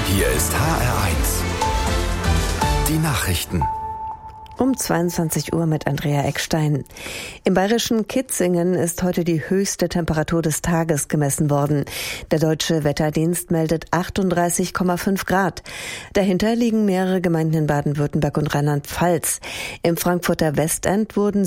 Hier ist HR1. Die Nachrichten. Um 22 Uhr mit Andrea Eckstein. Im bayerischen Kitzingen ist heute die höchste Temperatur des Tages gemessen worden. Der Deutsche Wetterdienst meldet 38,5 Grad. Dahinter liegen mehrere Gemeinden in Baden-Württemberg und Rheinland-Pfalz. Im Frankfurter Westend wurden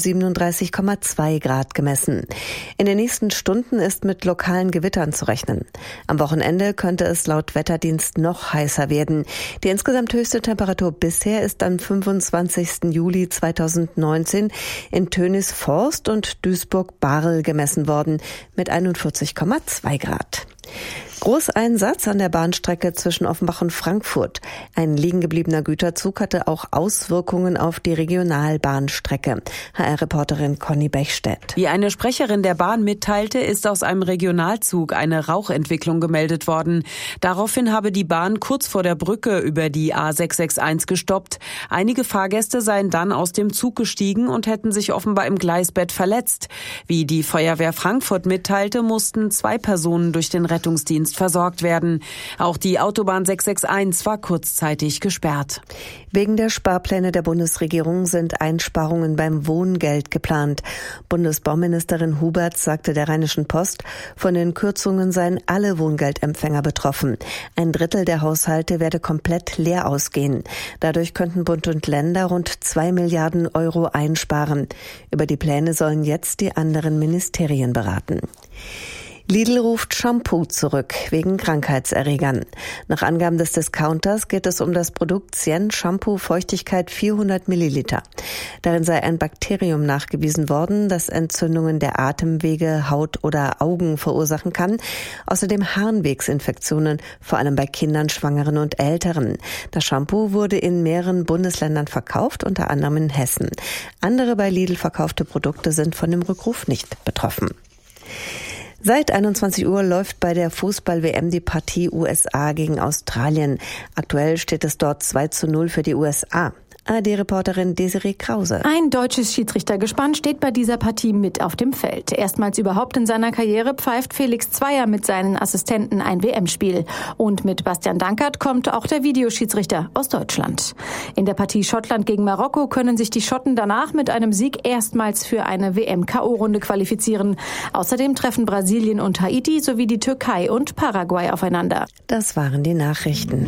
37,2 Grad gemessen. In den nächsten Stunden ist mit lokalen Gewittern zu rechnen. Am Wochenende könnte es laut Wetterdienst noch heißer werden. Die insgesamt höchste Temperatur bisher ist am 25. Juli 2019 in Tönisforst und Duisburg-Barl gemessen worden mit 41,2 Grad. Großeinsatz an der Bahnstrecke zwischen Offenbach und Frankfurt. Ein liegen gebliebener Güterzug hatte auch Auswirkungen auf die Regionalbahnstrecke. HR-Reporterin Conny Bechstedt. Wie eine Sprecherin der Bahn mitteilte, ist aus einem Regionalzug eine Rauchentwicklung gemeldet worden. Daraufhin habe die Bahn kurz vor der Brücke über die A661 gestoppt. Einige Fahrgäste seien dann aus dem Zug gestiegen und hätten sich offenbar im Gleisbett verletzt. Wie die Feuerwehr Frankfurt mitteilte, mussten 2 Personen durch den Rettungsdienst versorgt werden. Auch die Autobahn 661 war kurzzeitig gesperrt. Wegen der Sparpläne der Bundesregierung sind Einsparungen beim Wohngeld geplant. Bundesbauministerin Huberts sagte der Rheinischen Post, von den Kürzungen seien alle Wohngeldempfänger betroffen. 1/3 der Haushalte werde komplett leer ausgehen. Dadurch könnten Bund und Länder rund 2 Milliarden Euro einsparen. Über die Pläne sollen jetzt die anderen Ministerien beraten. Lidl ruft Shampoo zurück wegen Krankheitserregern. Nach Angaben des Discounters geht es um das Produkt Cien Shampoo Feuchtigkeit 400 Milliliter. Darin sei ein Bakterium nachgewiesen worden, das Entzündungen der Atemwege, Haut oder Augen verursachen kann. Außerdem Harnwegsinfektionen, vor allem bei Kindern, Schwangeren und Älteren. Das Shampoo wurde in mehreren Bundesländern verkauft, unter anderem in Hessen. Andere bei Lidl verkaufte Produkte sind von dem Rückruf nicht betroffen. Seit 21 Uhr läuft bei der Fußball-WM die Partie USA gegen Australien. Aktuell steht es dort 2:0 für die USA. ARD-Reporterin Desiree Krause. Ein deutsches Schiedsrichtergespann steht bei dieser Partie mit auf dem Feld. Erstmals überhaupt in seiner Karriere pfeift Felix Zweier mit seinen Assistenten ein WM-Spiel. Und mit Bastian Dankert kommt auch der Videoschiedsrichter aus Deutschland. In der Partie Schottland gegen Marokko können sich die Schotten danach mit einem Sieg erstmals für eine WM-KO-Runde qualifizieren. Außerdem treffen Brasilien und Haiti sowie die Türkei und Paraguay aufeinander. Das waren die Nachrichten.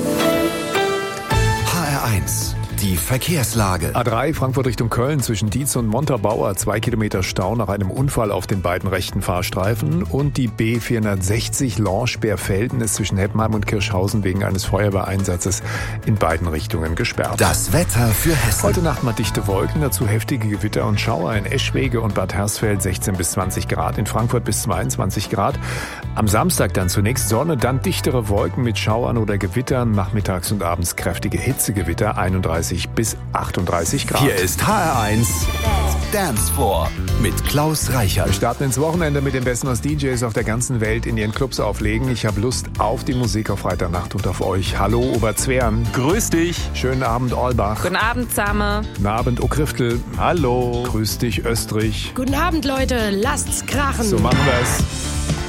HR1. Die Verkehrslage. A3 Frankfurt Richtung Köln zwischen Dietz und Montabaur 2 Kilometer Stau nach einem Unfall auf den beiden rechten Fahrstreifen. Und die B460 Lorsch-Berfelden ist zwischen Heppenheim und Kirschhausen wegen eines Feuerwehreinsatzes in beiden Richtungen gesperrt. Das Wetter für Hessen. Heute Nacht mal dichte Wolken, dazu heftige Gewitter und Schauer in Eschwege und Bad Hersfeld 16 bis 20 Grad, in Frankfurt bis 22 Grad. Am Samstag dann zunächst Sonne, dann dichtere Wolken mit Schauern oder Gewittern, nachmittags und abends kräftige Hitzegewitter 31 bis 38 Grad. Hier ist HR1 Dance Floor mit Klaus Reichert. Wir starten ins Wochenende mit dem Besten, was DJs auf der ganzen Welt in ihren Clubs auflegen. Ich habe Lust auf die Musik auf Freitagnacht und auf euch. Hallo Oberzwern. Grüß dich. Schönen Abend Olbach. Guten Abend, Zame. Guten Abend Okriftel. Hallo. Grüß dich Österreich. Guten Abend, Leute. Lasst's krachen. So machen wir's.